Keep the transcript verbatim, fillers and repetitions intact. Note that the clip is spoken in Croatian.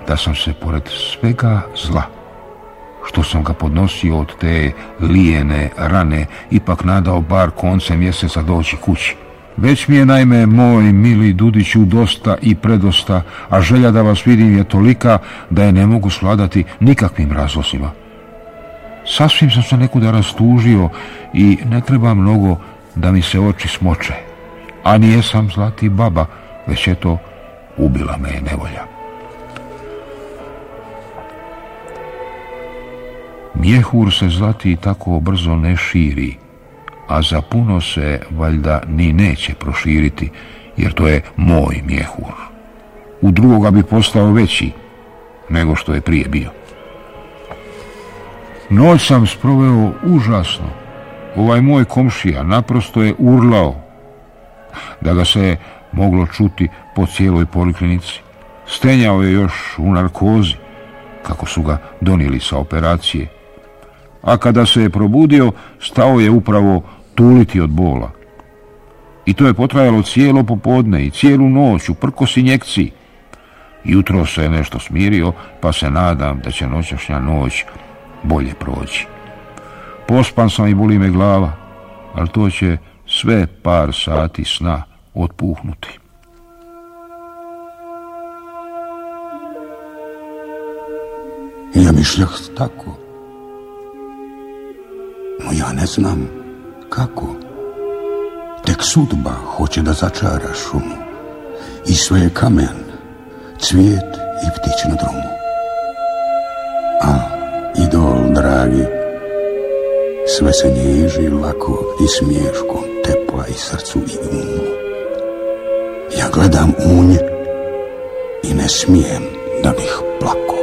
da sam se pored svega zla što sam ga podnosio od te lijene rane ipak nadao bar koncem mjeseca doći kući. Već mi je naime moj mili Dudiću dosta i predosta, a želja da vas vidim je tolika da je ne mogu svladati nikakvim razlozima. Sasvim sam se nekuda rastužio i ne treba mnogo da mi se oči smoče, a nijesam zlati baba, već je to ubila me je nevolja. Mjehur se zlati tako brzo ne širi, a za puno se valjda ni neće proširiti, jer to je moj mjehur. U drugoga bi postao veći nego što je prije bio. Noć sam sproveo užasno. Ovaj moj komšija naprosto je urlao da ga se moglo čuti po cijeloj poliklinici. Stenjao je još u narkozi, kako su ga donijeli sa operacije. A kada se je probudio, stao je upravo tuliti od bola. I to je potrajalo cijelo popodne i cijelu noć, uprkos injekciji. Jutro se je nešto smirio, pa se nadam da će noćašnja noć bolje proći. Pospan sam i boli me glava, ali to će sve par sati sna otpuhnuti. Ja mišljah tako, no ja ne znam kako. Tek sudba hoće da začara šumu i sve je kamen, cvijet i ptić na drumu. A idol dragi, sve se nježi lako i smiješkom tepla i srcu i umu. Ja gledam u nje i ne smijem da bih plako.